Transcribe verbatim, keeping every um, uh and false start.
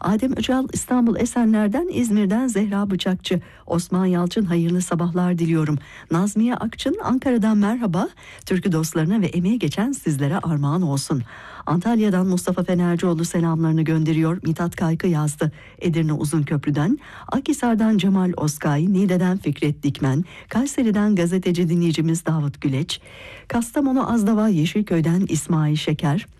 Adem Öcal İstanbul Esenler'den, İzmir'den Zehra Bıçakçı, Osman Yalçın hayırlı sabahlar diliyorum. Nazmiye Akçın Ankara'dan merhaba. Türkü dostlarına ve emeği geçen sizlere armağan olsun. Antalya'dan Mustafa Fenercioğlu selamlarını gönderiyor. Mithat Kaykı yazdı Edirne Uzunköprü'den. Akhisar'dan Cemal Oskay, Niğde'den Fikret Dikmen, Kayseri'den gazeteci dinleyicimiz Davut Güleç, Kastamonu Azdava Yeşilköy'den İsmail Şeker,